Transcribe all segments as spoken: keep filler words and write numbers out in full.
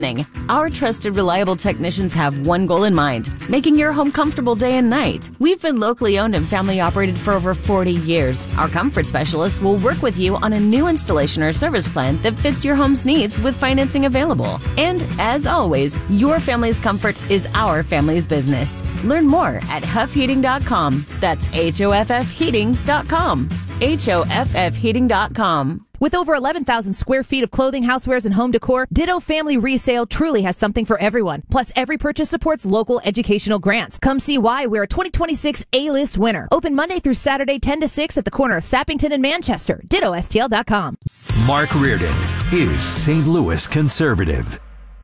Our trusted, reliable technicians have one goal in mind, making your home comfortable day and night. We've been locally owned and family operated for over forty years. Our comfort specialists will work with you on a new installation or service plan that fits your home's needs with financing available. And as always, your family's comfort is our family's business. Learn more at huff heating dot com. That's H O F F heating dot com. H O F F heating dot com. With over eleven thousand square feet of clothing, housewares, and home decor, Ditto Family Resale truly has something for everyone. Plus, every purchase supports local educational grants. Come see why we're a twenty twenty-six A-list winner. Open Monday through Saturday, ten to six at the corner of Sappington and Manchester. Ditto S T L dot com. Mark Reardon is Saint Louis conservative.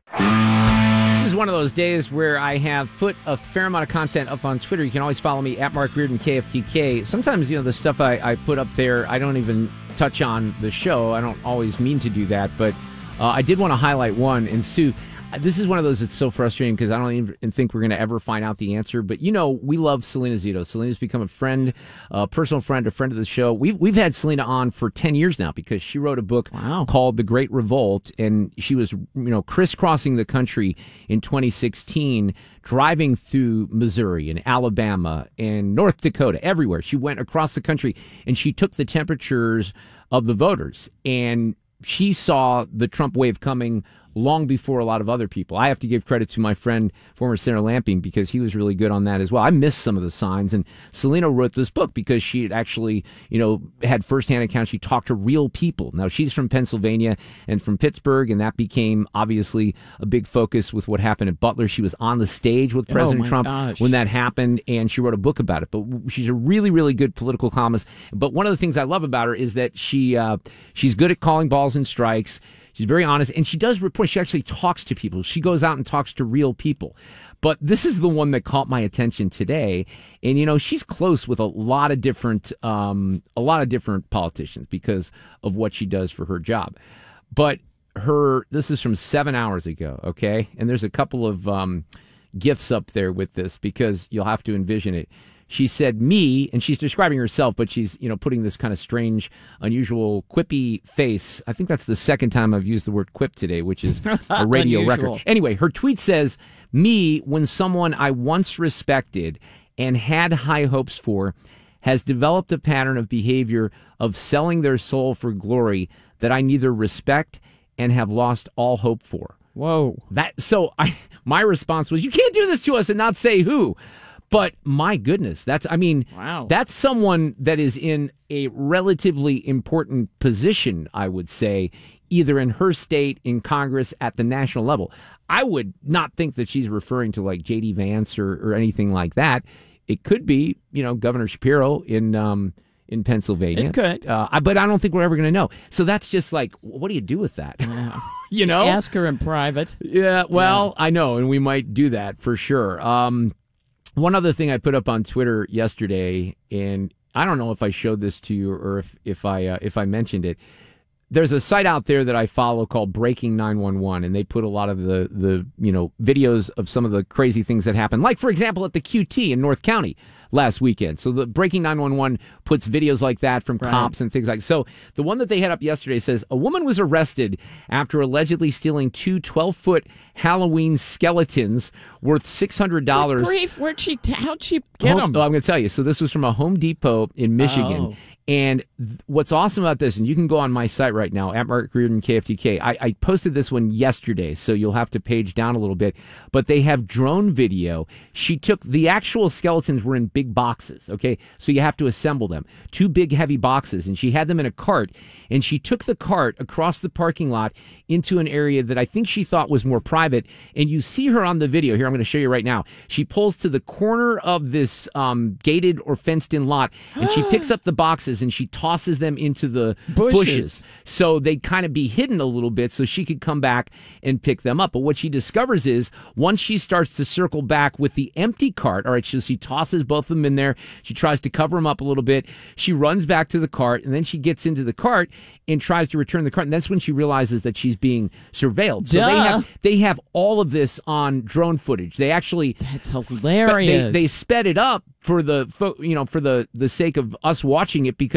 This is one of those days where I have put a fair amount of content up on Twitter. You can always follow me at Mark Reardon K F T K. Sometimes, you know, the stuff I, I put up there, I don't even touch on the show. I don't always mean to do that, but uh, I did want to highlight one. And Sue, this is one of those that's so frustrating because I don't even think we're going to ever find out the answer. But, you know, we love Selena Zito. Selena's become a friend, a personal friend, a friend of the show. We've, we've had Selena on for ten years now because she wrote a book wow. called The Great Revolt. And she was, you know, crisscrossing the country in twenty sixteen, driving through Missouri and Alabama and North Dakota, everywhere. She went across the country and she took the temperatures of the voters. And she saw the Trump wave coming long before a lot of other people. I have to give credit to my friend, former Senator Lamping, because he was really good on that as well. I missed some of the signs, and Selena wrote this book because she had actually, you know, had firsthand accounts. She talked to real people. Now, she's from Pennsylvania and from Pittsburgh, and that became obviously a big focus with what happened at Butler. She was on the stage with President oh Trump gosh. when that happened, and she wrote a book about it. But she's a really, really good political columnist. But one of the things I love about her is that she uh, she's good at calling balls and strikes. She's very honest, and she does report. She actually talks to people. She goes out and talks to real people. But this is the one that caught my attention today. And, you know, she's close with a lot of different, um, a lot of different politicians because of what she does for her job. But her, this is from seven hours ago, okay? And there's a couple of um, GIFs up there with this because you'll have to envision it. She said me, and she's describing herself, but she's, you know, putting this kind of strange, unusual, quippy face. I think that's the second time I've used the word quip today, which is a radio record. Anyway, her tweet says, me, when someone I once respected and had high hopes for has developed a pattern of behavior of selling their soul for glory that I neither respect and have lost all hope for. Whoa. That so I my response was, you can't do this to us and not say who. But my goodness, that's, I mean, wow. that's someone that is in a relatively important position, I would say, either in her state, in Congress, at the national level. I would not think that she's referring to like J D Vance or, or anything like that. It could be, you know, Governor Shapiro in um, in Pennsylvania. It could. Uh, but I don't think we're ever going to know. So that's just like, what do you do with that? Yeah. You know? Ask her in private. Yeah, well, yeah. I know, and we might do that for sure. Um One other thing I put up on Twitter yesterday, and I don't know if I showed this to you or if, if I uh, if I mentioned it. There's a site out there that I follow called Breaking nine one one, and they put a lot of the, the you know videos of some of the crazy things that happened. Like, for example, at the Q T in North County last weekend. So the Breaking nine one one puts videos like that from right. cops and things like that. So the one that they had up yesterday says, a woman was arrested after allegedly stealing two twelve-foot Halloween skeletons worth six hundred dollars. Good grief, where'd she, how'd she get Home, them? Oh, I'm going to tell you. So this was from a Home Depot in Michigan. Oh. And th- what's awesome about this, and you can go on my site right now, at Mark Reardon K F T K. I, I posted this one yesterday, so you'll have to page down a little bit. But they have drone video. She took, the actual skeletons were in big boxes, okay? So you have to assemble them. Two big, heavy boxes. And she had them in a cart. And she took the cart across the parking lot into an area that I think she thought was more private. And you see her on the video. Here, I'm going to show you right now. She pulls to the corner of this um, gated or fenced-in lot, and she picks up the boxes and she tosses them into the bushes. bushes. So they kind of be hidden a little bit so she could come back and pick them up. But what she discovers is once she starts to circle back with the empty cart, all right, so she tosses both of them in there. She tries to cover them up a little bit. She runs back to the cart, and then she gets into the cart and tries to return the cart. And that's when she realizes that she's being surveilled. So Duh. they have they have all of this on drone footage. They actually That's hilarious. They, they sped it up for the you know for the the sake of us watching it because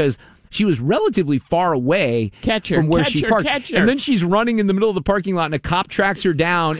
she was relatively far away Catch her, from where catch she her, parked. catch her. And then she's running in the middle of the parking lot, and a cop tracks her down